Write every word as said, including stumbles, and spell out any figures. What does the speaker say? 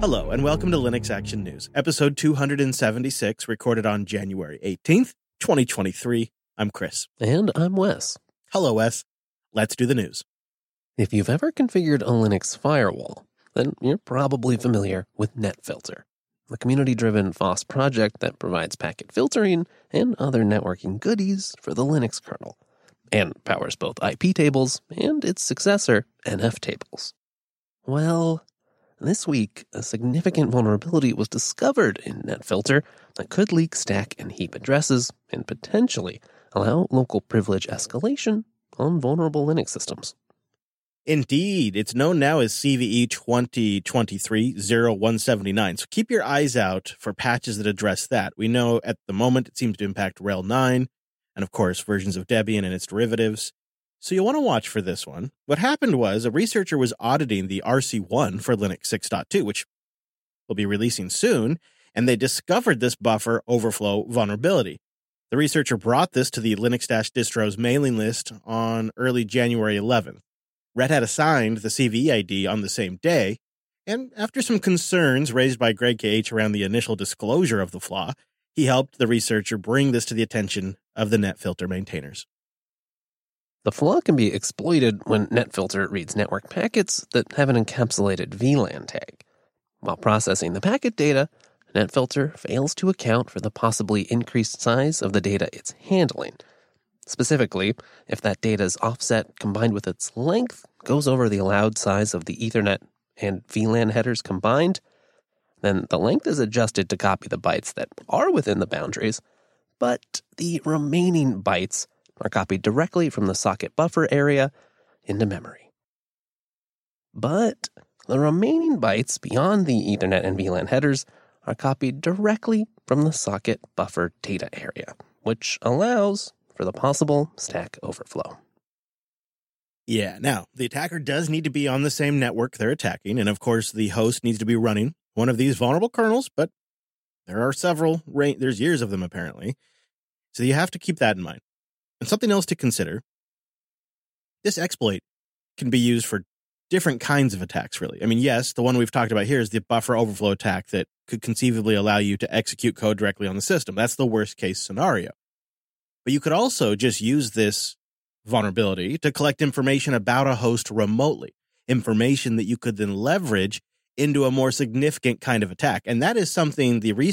Hello, and welcome to Linux Action News, episode two hundred seventy-six, recorded on January eighteenth, twenty twenty-three. I'm Chris. And I'm Wes. Hello, Wes. Let's do the news. If you've ever configured a Linux firewall, then you're probably familiar with NetFilter, the community-driven F O S project that provides packet filtering and other networking goodies for the Linux kernel, and powers both I P tables and its successor, N F tables. Well, this week, a significant vulnerability was discovered in NetFilter that could leak stack and heap addresses and potentially allow local privilege escalation on vulnerable Linux systems. Indeed, it's known now as C V E twenty twenty-three dash zero one seven nine, so keep your eyes out for patches that address that. We know at the moment it seems to impact R H E L nine, and of course versions of Debian and its derivatives. So you'll want to watch for this one. What happened was a researcher was auditing the R C one for Linux six point two, which will be releasing soon, and they discovered this buffer overflow vulnerability. The researcher brought this to the Linux-distros mailing list on early January eleventh. Red Hat assigned the C V E I D on the same day, and after some concerns raised by Greg K H around the initial disclosure of the flaw, he helped the researcher bring this to the attention of the NetFilter maintainers. The flaw can be exploited when NetFilter reads network packets that have an encapsulated V LAN tag. While processing the packet data, NetFilter fails to account for the possibly increased size of the data it's handling. Specifically, if that data's offset combined with its length goes over the allowed size of the Ethernet and V LAN headers combined, then the length is adjusted to copy the bytes that are within the boundaries, but the remaining bytes are copied directly from the socket buffer area into memory. But the remaining bytes beyond the Ethernet and V LAN headers are copied directly from the socket buffer data area, which allows for the possible stack overflow. Yeah, now, the attacker does need to be on the same network they're attacking, and of course the host needs to be running one of these vulnerable kernels, but there are several, there's years of them apparently, so you have to keep that in mind. And something else to consider, this exploit can be used for different kinds of attacks, really. I mean, yes, the one we've talked about here is the buffer overflow attack that could conceivably allow you to execute code directly on the system. That's the worst case scenario. But you could also just use this vulnerability to collect information about a host remotely, information that you could then leverage into a more significant kind of attack. And that is something the